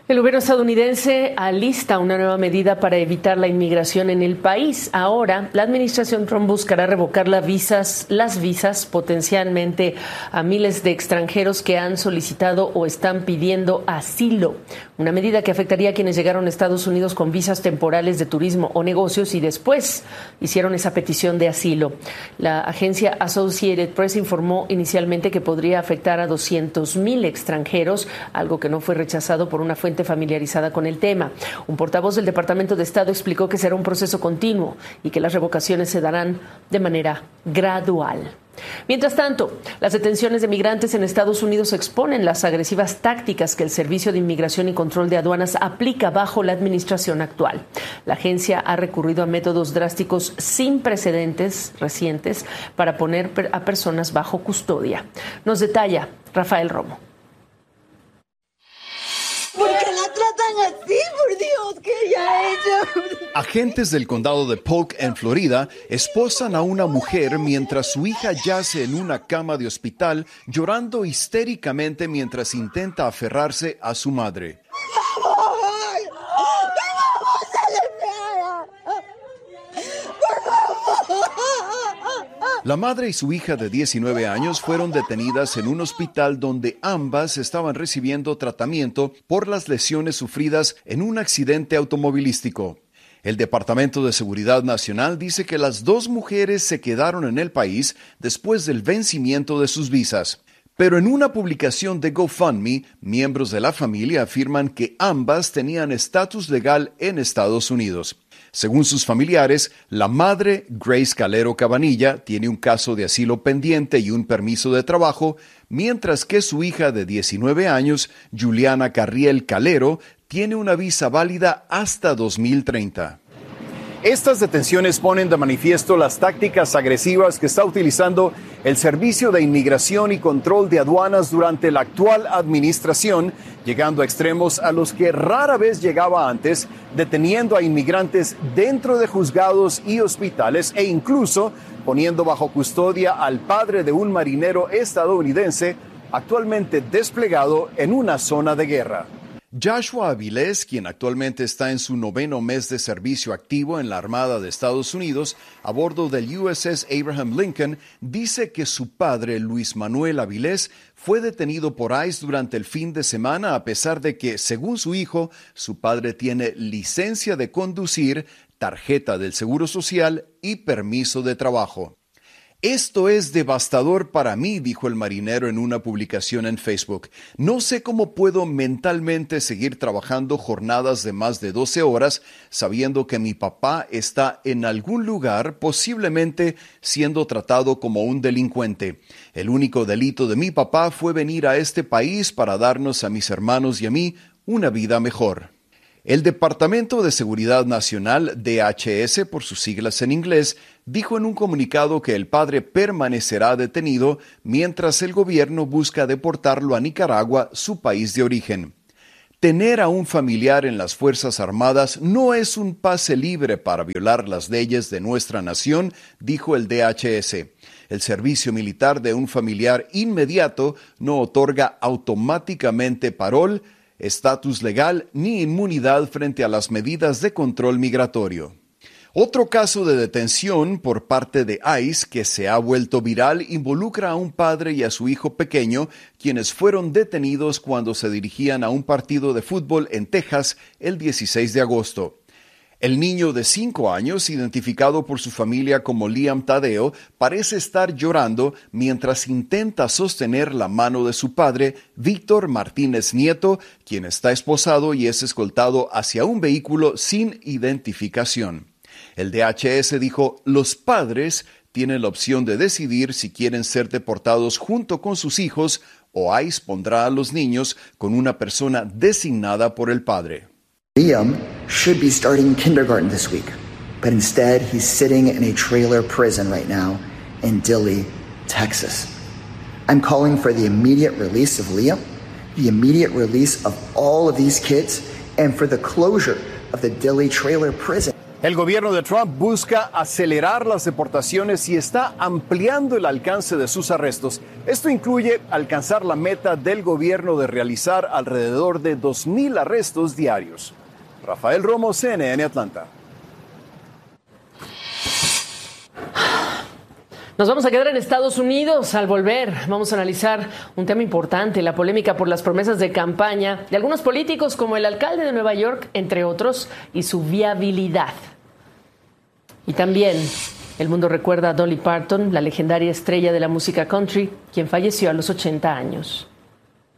El gobierno estadounidense alista una nueva medida para evitar la inmigración en el país. Ahora, la administración Trump buscará revocar las visas potencialmente a miles de extranjeros que han solicitado o están pidiendo asilo. Una medida que afectaría a quienes llegaron a Estados Unidos con visas temporales de turismo o negocios y después hicieron esa petición de asilo. La agencia Associated Press informó inicialmente que podría afectar a 200,000 extranjeros, algo que no fue rechazado por una fuente familiarizada con el tema. Un portavoz del Departamento de Estado explicó que será un proceso continuo y que las revocaciones se darán de manera gradual. Mientras tanto, las detenciones de migrantes en Estados Unidos exponen las agresivas tácticas que el Servicio de Inmigración y Control de Aduanas aplica bajo la administración actual. La agencia ha recurrido a métodos drásticos sin precedentes recientes para poner a personas bajo custodia. Nos detalla Rafael Romo. ¿Por qué la tratan así, por Dios? ¿Qué ella ha hecho? Agentes del condado de Polk, en Florida, esposan a una mujer mientras su hija yace en una cama de hospital, llorando histéricamente mientras intenta aferrarse a su madre. La madre y su hija de 19 años fueron detenidas en un hospital donde ambas estaban recibiendo tratamiento por las lesiones sufridas en un accidente automovilístico. El Departamento de Seguridad Nacional dice que las dos mujeres se quedaron en el país después del vencimiento de sus visas. Pero en una publicación de GoFundMe, miembros de la familia afirman que ambas tenían estatus legal en Estados Unidos. Según sus familiares, la madre, Grace Calero Cabanilla, tiene un caso de asilo pendiente y un permiso de trabajo, mientras que su hija de 19 años, Juliana Carriel Calero, tiene una visa válida hasta 2030. Estas detenciones ponen de manifiesto las tácticas agresivas que está utilizando el Servicio de Inmigración y Control de Aduanas durante la actual administración, llegando a extremos a los que rara vez llegaba antes, deteniendo a inmigrantes dentro de juzgados y hospitales e incluso poniendo bajo custodia al padre de un marinero estadounidense actualmente desplegado en una zona de guerra. Joshua Avilés, quien actualmente está en su 9º mes de servicio activo en la Armada de Estados Unidos, a bordo del USS Abraham Lincoln, dice que su padre, Luis Manuel Avilés, fue detenido por ICE durante el fin de semana a pesar de que, según su hijo, su padre tiene licencia de conducir, tarjeta del Seguro Social y permiso de trabajo. Esto es devastador para mí, dijo el marinero en una publicación en Facebook. No sé cómo puedo mentalmente seguir trabajando jornadas de más de 12 horas sabiendo que mi papá está en algún lugar, posiblemente siendo tratado como un delincuente. El único delito de mi papá fue venir a este país para darnos a mis hermanos y a mí una vida mejor. El Departamento de Seguridad Nacional, DHS por sus siglas en inglés, dijo en un comunicado que el padre permanecerá detenido mientras el gobierno busca deportarlo a Nicaragua, su país de origen. Tener a un familiar en las Fuerzas Armadas no es un pase libre para violar las leyes de nuestra nación, dijo el DHS. El servicio militar de un familiar inmediato no otorga automáticamente parol, estatus legal ni inmunidad frente a las medidas de control migratorio. Otro caso de detención por parte de ICE que se ha vuelto viral involucra a un padre y a su hijo pequeño, quienes fueron detenidos cuando se dirigían a un partido de fútbol en Texas el 16 de agosto. El niño de 5 años, identificado por su familia como Liam Tadeo, parece estar llorando mientras intenta sostener la mano de su padre, Víctor Martínez Nieto, quien está esposado y es escoltado hacia un vehículo sin identificación. El DHS dijo, los padres tienen la opción de decidir si quieren ser deportados junto con sus hijos o ICE pondrá a los niños con una persona designada por el padre. Liam should be starting kindergarten this week, but instead he's sitting in a trailer prison right now in Dilley, Texas. I'm calling for the immediate release of Liam, the immediate release of all of these kids, and for the closure of the Dilley trailer prison. El gobierno de Trump busca acelerar las deportaciones y está ampliando el alcance de sus arrestos. Esto incluye alcanzar la meta del gobierno de realizar alrededor de 2,000 arrestos diarios. Rafael Romo, CNN, Atlanta. Nos vamos a quedar en Estados Unidos. Al volver, vamos a analizar un tema importante, la polémica por las promesas de campaña de algunos políticos como el alcalde de Nueva York, entre otros, y su viabilidad. Y también el mundo recuerda a Dolly Parton, la legendaria estrella de la música country, quien falleció a los 80 años.